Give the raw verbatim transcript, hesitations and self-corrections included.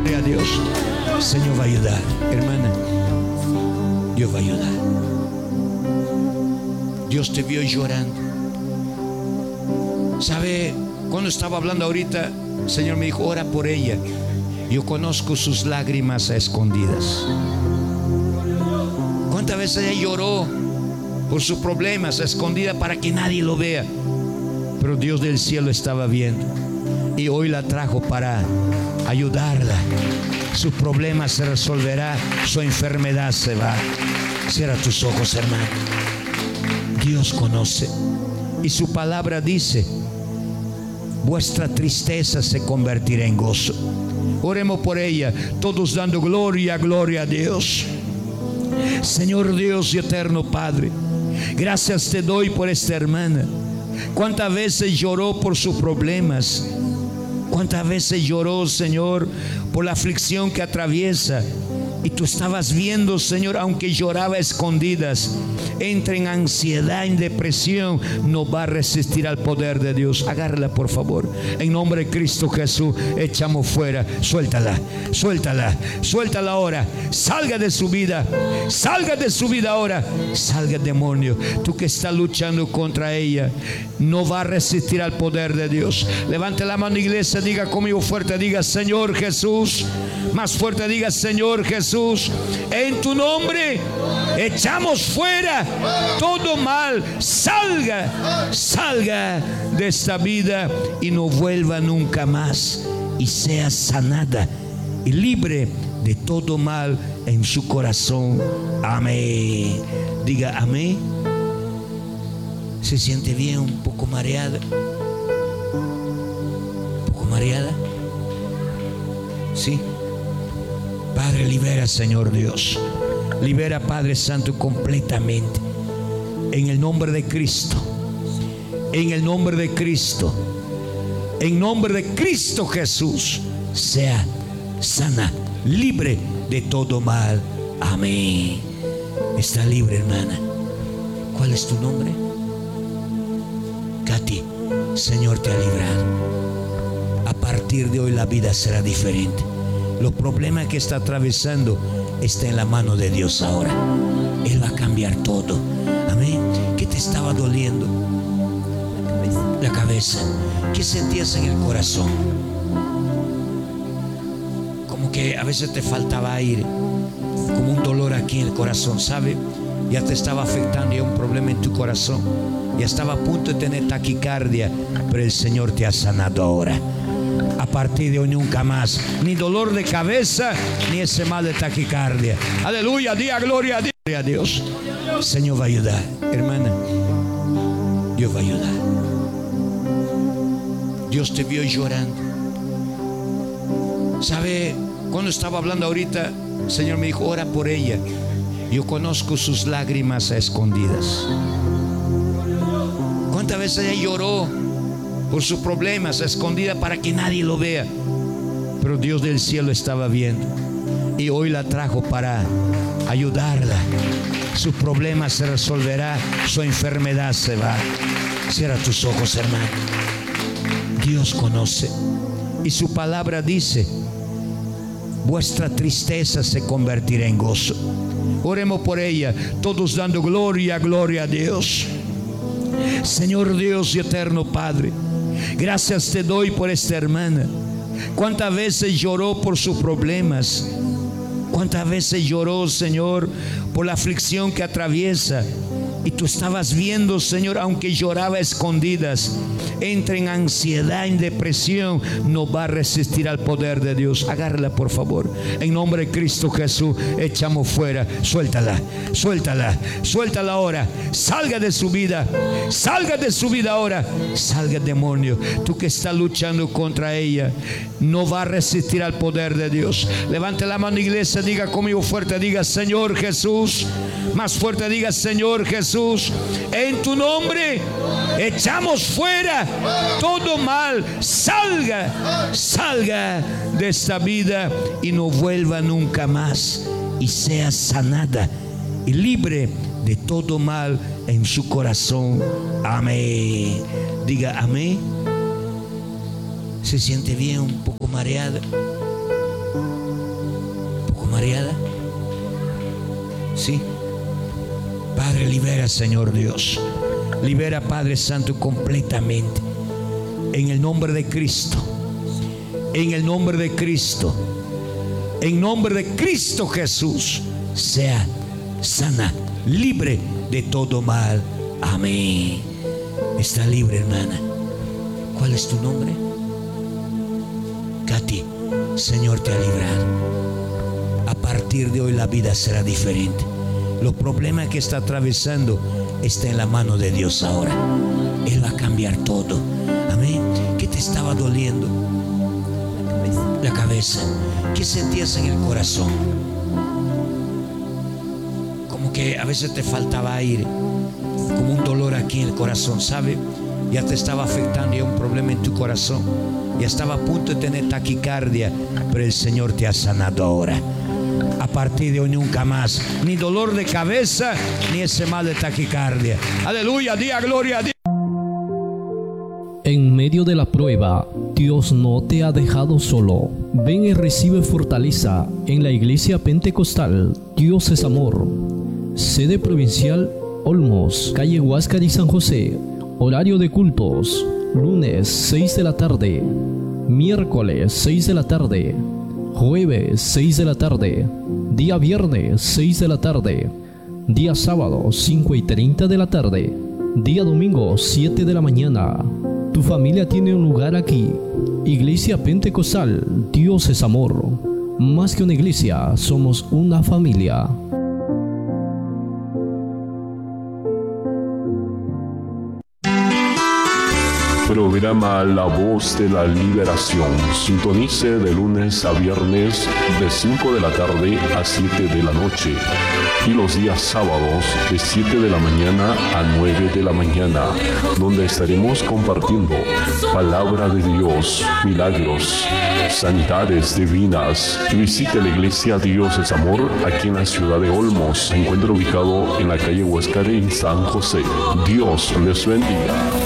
Gloria a Dios. Señor va a ayudar, hermana. Dios va a ayudar. Dios te vio llorando. ¿Sabe? Cuando estaba hablando ahorita, el Señor me dijo, ora por ella. Yo conozco sus lágrimas a escondidas. ¿Cuántas veces ella lloró por sus problemas a escondidas para que nadie lo vea? Pero Dios del cielo estaba viendo y hoy la trajo para ayudarla. Su problema se resolverá, su enfermedad se va. Cierra tus ojos, hermano. Dios conoce y su palabra dice: vuestra tristeza se convertirá en gozo. Oremos por ella, todos dando gloria, gloria a Dios. Señor Dios y eterno Padre, gracias te doy por esta hermana. Cuántas veces lloró por sus problemas, cuántas veces lloró, Señor, por la aflicción que atraviesa. Y tú estabas viendo, Señor, aunque lloraba a escondidas, entra en ansiedad, en depresión, no va a resistir al poder de Dios. Agárrala, por favor. En nombre de Cristo Jesús, echamos fuera. Suéltala, suéltala, suéltala ahora. Salga de su vida, salga de su vida ahora. Salga, demonio. Tú que estás luchando contra ella, no va a resistir al poder de Dios. Levante la mano, iglesia, diga conmigo fuerte, diga: Señor Jesús. Más fuerte, diga: Señor Jesús. En tu nombre echamos fuera todo mal. Salga, salga de esta vida y no vuelva nunca más, y sea sanada y libre de todo mal en su corazón. Amén. Diga amén. ¿Se siente bien? Un poco mareada. Un poco mareada. Sí. Padre, libera, Señor Dios. Libera, Padre Santo, completamente. En el nombre de Cristo. En el nombre de Cristo. En nombre de Cristo Jesús. Sea sana, libre de todo mal. Amén. Está libre, hermana. ¿Cuál es tu nombre? Katy. Señor te ha librado. A partir de hoy la vida será diferente. Los problemas que está atravesando está en la mano de Dios ahora. Él va a cambiar todo. Amén. ¿Qué te estaba doliendo? La cabeza. ¿Qué sentías en el corazón? Como que a veces te faltaba aire, como un dolor aquí en el corazón, ¿sabe? Ya te estaba afectando, ya un problema en tu corazón. Ya estaba a punto de tener taquicardia, pero el Señor te ha sanado ahora. A partir de hoy nunca más, ni dolor de cabeza, ni ese mal de taquicardia. Aleluya, diga gloria a Dios. El Señor va a ayudar, hermana. Dios va a ayudar. Dios te vio llorando. ¿Sabe? Cuando estaba hablando ahorita, el Señor me dijo, ora por ella. Yo conozco sus lágrimas a escondidas. ¿Cuántas veces ella lloró por sus problemas a escondida para que nadie lo vea? Pero Dios del cielo estaba viendo y hoy la trajo para ayudarla. Sus problemas se resolverá, su enfermedad se va. Cierra tus ojos, hermano. Dios conoce y su palabra dice: vuestra tristeza se convertirá en gozo. Oremos por ella, todos dando gloria, gloria a Dios. Señor Dios y eterno Padre, gracias te doy por esta hermana. Cuántas veces lloró por sus problemas, cuántas veces lloró, Señor, por la aflicción que atraviesa. Y tú estabas viendo, Señor, aunque lloraba a escondidas, entra en ansiedad, en depresión, no va a resistir al poder de Dios. Agárrala, por favor. En nombre de Cristo Jesús, echamos fuera. Suéltala, suéltala, suéltala ahora. Salga de su vida, salga de su vida ahora. Salga, demonio. Tú que estás luchando contra ella, no va a resistir al poder de Dios. Levante la mano, iglesia, diga conmigo fuerte, diga: Señor Jesús. Más fuerte, diga: Señor Jesús. En tu nombre echamos fuera todo mal. Salga, salga de esta vida y no vuelva nunca más, y sea sanada y libre de todo mal en su corazón. Amén. Diga amén. ¿Se siente bien? Un poco mareada. ¿sí? Padre, libera, Señor Dios. Libera, Padre Santo, completamente. En el nombre de Cristo. En el nombre de Cristo. En nombre de Cristo Jesús. Sea sana, libre de todo mal. Amén. Está libre, hermana. ¿Cuál es tu nombre? Katy. Señor te ha librado. A partir de hoy la vida será diferente. Los problemas que está atravesando está en la mano de Dios ahora. Él va a cambiar todo. Amén. ¿Qué te estaba doliendo? La cabeza. La cabeza. ¿Qué sentías en el corazón? Como que a veces te faltaba aire. Como un dolor aquí en el corazón, ¿sabe? Ya te estaba afectando ya un problema en tu corazón. Ya estaba a punto de tener taquicardia, pero el Señor te ha sanado ahora. A partir de hoy nunca más, ni dolor de cabeza, ni ese mal de taquicardia. Aleluya, día gloria a Dios. En medio de la prueba, Dios no te ha dejado solo. Ven y recibe fortaleza en la Iglesia Pentecostal. Dios es amor. Sede provincial Olmos, calle Huáscar y San José. Horario de cultos: lunes seis de la tarde, miércoles seis de la tarde, jueves seis de la tarde, día viernes seis de la tarde, día sábado cinco y treinta de la tarde, día domingo siete de la mañana. Tu familia tiene un lugar aquí. Iglesia Pentecostal, Dios es amor. Más que una iglesia, somos una familia. Programa La Voz de la Liberación. Sintonice de lunes a viernes de cinco de la tarde a siete de la noche y los días sábados de siete de la mañana a nueve de la mañana, donde estaremos compartiendo palabra de Dios, milagros, sanidades divinas. Visite la iglesia Dios es Amor aquí en la ciudad de Olmos. Se encuentra ubicado en la calle Huáscar en San José. Dios les bendiga.